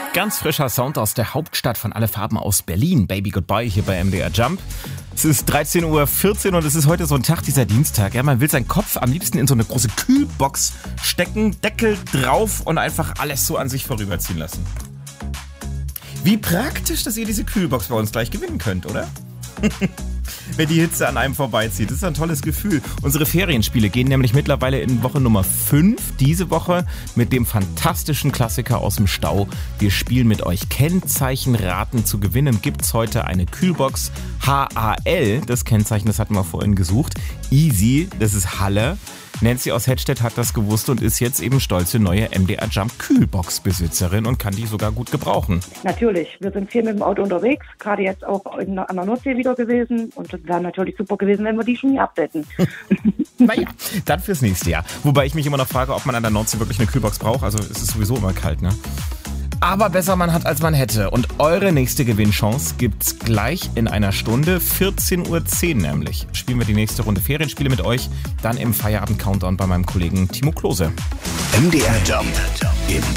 Ganz frischer Sound aus der Hauptstadt von Alle Farben aus Berlin. Baby Goodbye hier bei MDR Jump. Es ist 13.14 Uhr und es ist heute so ein Tag, dieser Dienstag. Ja, man will seinen Kopf am liebsten in so eine große Kühlbox stecken, Deckel drauf und einfach alles so an sich vorüberziehen lassen. Wie praktisch, dass ihr diese Kühlbox bei uns gleich gewinnen könnt, oder? Wenn die Hitze an einem vorbeizieht. Das ist ein tolles Gefühl. Unsere Ferienspiele gehen nämlich mittlerweile in Woche Nummer 5. Diese Woche mit dem fantastischen Klassiker aus dem Stau. Wir spielen mit euch Kennzeichenraten. Zu gewinnen gibt's heute eine Kühlbox HAL. Das Kennzeichen, das hatten wir vorhin gesucht. Easy, das ist Halle. Nancy aus Hedstedt hat das gewusst und ist jetzt eben stolze neue MDR Jump Kühlbox-Besitzerin und kann die sogar gut gebrauchen. Natürlich, wir sind viel mit dem Auto unterwegs, gerade jetzt auch an der Nordsee wieder gewesen und das wäre natürlich super gewesen, wenn wir die schon gehabt hätten. Naja, dann fürs nächste Jahr. Wobei ich mich immer noch frage, ob man an der Nordsee wirklich eine Kühlbox braucht, also es ist sowieso immer kalt, ne? Aber besser man hat, als man hätte. Und eure nächste Gewinnchance gibt's gleich in einer Stunde, 14.10 Uhr nämlich. Spielen wir die nächste Runde Ferienspiele mit euch, dann im Feierabend-Countdown bei meinem Kollegen Timo Klose. MDR Jump im